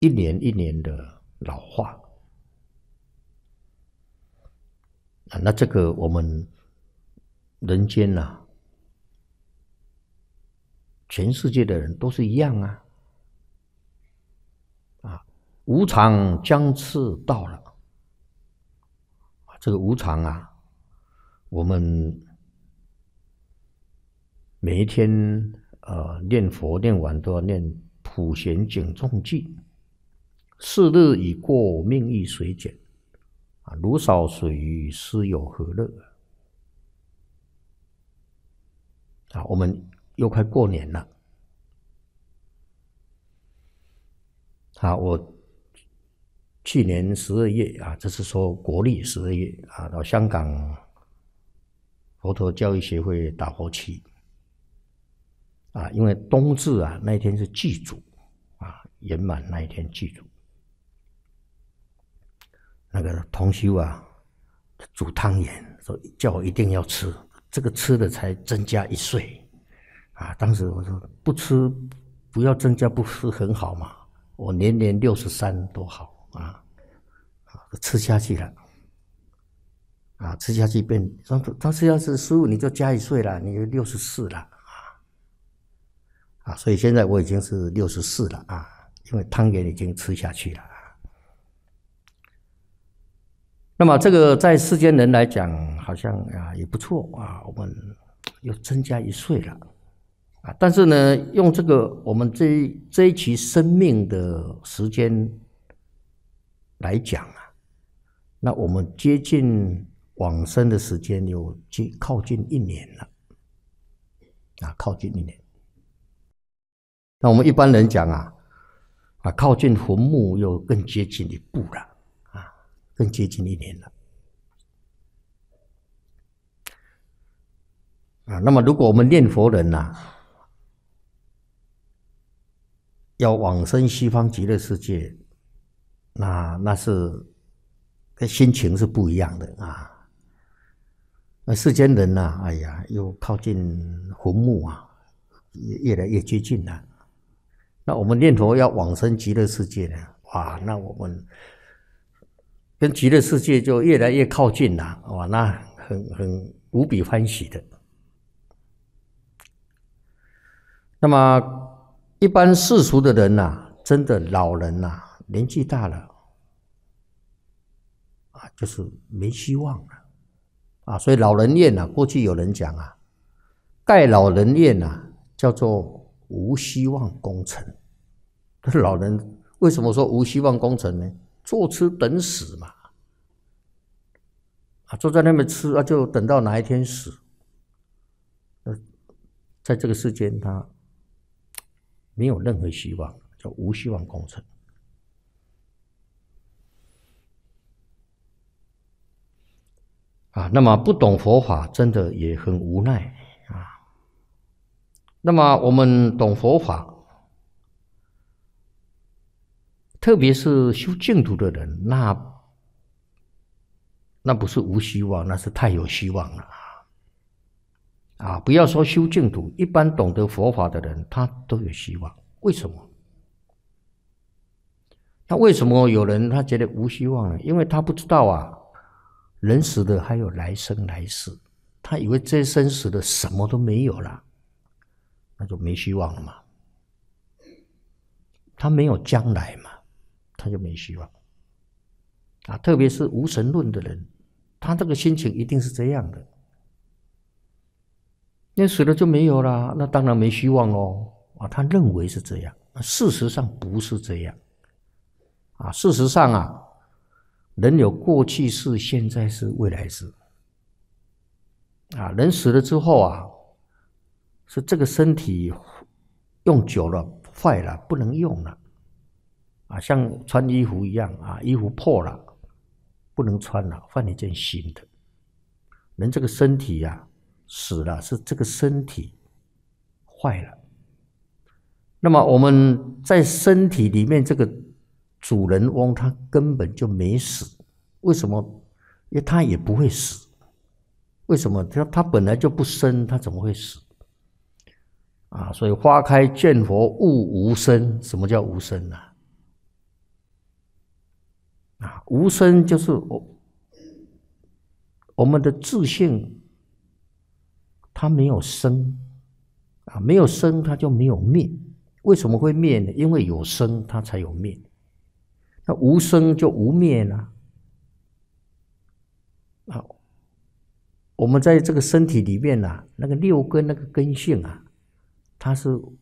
一年一年的老化。那这个我们人间全世界的人都是一样无常将至到了。这个无常我们每一天念佛念完都要念普贤警众记，是日已过，命亦随减，如扫水鱼，斯有何乐？我们又快过年了。我去年12月这是说国历12月到香港佛陀教育协会打佛七因为冬至那一天是祭祖圆满那一天祭祖，那个同修煮汤圆，说叫我一定要吃，这个吃了才增加1岁当时我说不吃不要增加，不是很好吗？我年年63多好吃下去了吃下去变，他吃下去15你就加1岁了，你就64了所以现在我已经是64了因为汤圆已经吃下去了。那么这个在世间人来讲好像也不错我们又增加1岁了但是呢，用这个我们这一期生命的时间来讲那我们接近往生的时间有靠近1年了靠近1年。那我们一般人讲靠近坟墓又更接近1步了更接近1年了那么如果我们念佛人要往生西方极乐世界，那是心情是不一样的那世间人哎呀，又靠近坟墓越来越接近了。那我们念佛要往生极乐世界呢，那我们跟极乐世界就越来越靠近了那很无比欢喜的。那么一般世俗的人真的老人年纪大了就是没希望了所以老人院过去有人讲盖老人院叫做无希望工程。老人为什么说无希望工程呢？坐吃等死嘛坐在那边吃就等到哪一天死。在这个世间他没有任何希望，叫无希望工程那么不懂佛法真的也很无奈那么我们懂佛法，特别是修净土的人，那不是无希望，那是太有希望了不要说修净土，一般懂得佛法的人他都有希望。为什么？那为什么有人他觉得无希望呢？因为他不知道人死了还有来生来世，他以为这一生死了什么都没有了，那就没希望了嘛。他没有将来嘛，他就没希望特别是无神论的人，他这个心情一定是这样的。那死了就没有了，那当然没希望咯他认为是这样，事实上不是这样事实上人有过去世、现在世、未来世人死了之后是这个身体用久了坏了不能用了像穿衣服一样衣服破了不能穿了，换一件新的。人这个身体死了，是这个身体坏了。那么我们在身体里面这个主人翁他根本就没死，为什么？因为他也不会死。为什么？他本来就不生，他怎么会死？所以花开见佛悟无生。什么叫无生无生就是我们的自性，它没有生啊，没有生它就没有灭。为什么会灭呢？因为有生它才有灭。那无生就无灭呢？啊，我们在这个身体里面啊，那个六根那个根性啊，它是